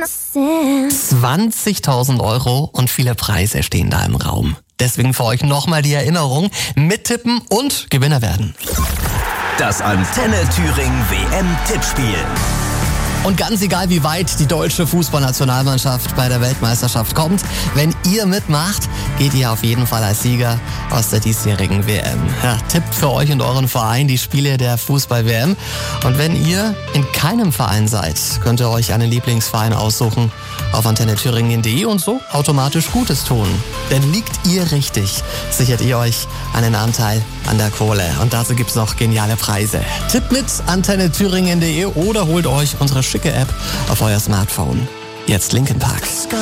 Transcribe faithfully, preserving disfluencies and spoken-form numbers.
zwanzigtausend Euro und viele Preise stehen da im Raum. Deswegen für euch nochmal die Erinnerung, mittippen und Gewinner werden. Das Antenne Thüringen W M-Tippspiel. Und ganz egal, wie weit die deutsche Fußballnationalmannschaft bei der Weltmeisterschaft kommt, wenn ihr mitmacht, geht ihr auf jeden Fall als Sieger aus der diesjährigen W M. Ja, tippt für euch und euren Verein die Spiele der Fußball-W M. Und wenn ihr in keinem Verein seid, könnt ihr euch einen Lieblingsverein aussuchen auf antenne thüringen punkt de und so automatisch Gutes tun. Denn liegt ihr richtig, sichert ihr euch einen Anteil an der Kohle. Und dazu gibt's noch geniale Preise. Tippt mit antenne thüringen punkt de oder holt euch unsere schicke App auf euer Smartphone. Jetzt Linkin Park.